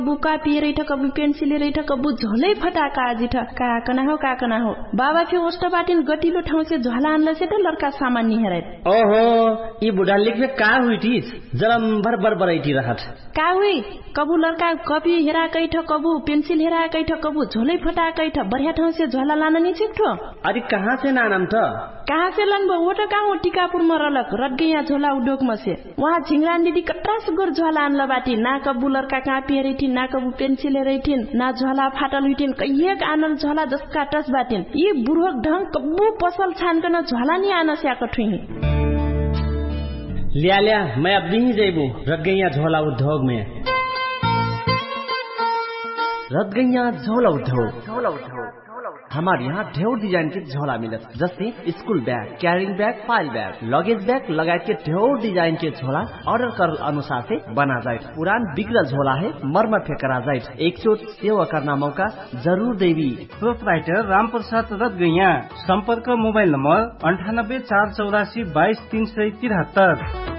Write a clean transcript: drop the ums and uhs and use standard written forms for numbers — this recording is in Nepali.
कबू कापी रही था कबू पेंसिल रही था कबू झोलै फटाका आजी था का कना हो बाबा फिर ओस्ट बाटिन गटिलो ठाउँ से झोला आनला से त लड़का सामान नि हेरै ओहो ई बुढा लेख में का हुई थी जलम भर बरैठी रहत का हुई कबू लड़का कॉपी हेरा कै ठ कबू पेंसिल हेरा कै ठ कबू झोलै फटा कै ठ बढ़िया ठाउँ से झोला लान नि छिक्ठो अरे कहाँ से नानम त कहाँ से लनबो वो त कहाँ टीकापुर में रलक रटगैया झोला उद्योग में से वहाँ झिंगरान दीदी कट्रास गोर झोला आनला बाटी ना कबू लड़का कापी हेरै थिन ना कबू पेंसिल हेरै थिन ना झोला फाटल हुइथिन कहिएक आनल झोला जसका टस बाटिन यी बुढोक ढंग कबू पसल छानकन झोला नि आन स्याक ठुही लिया मैं अब नहीं जेबू रटगैया झोला उद्योग में रटगैया झोला उद्योग हमारे यहाँ ढेर डिजाइन के झोला मिलत जैसे school bag carrying bag file bag luggage bag लगायत के ढेर डिजाइन के झोला ऑर्डर कर अनुसार से बना जाए पुरान बिगड़ल झोला है मरम्मत करा जाए एक चोट सेवा करना मौका जरूर देवी प्रोपराइटर रामप्रसाद रटगैया संपर्क मोबाइल नंबर 98 484 22 373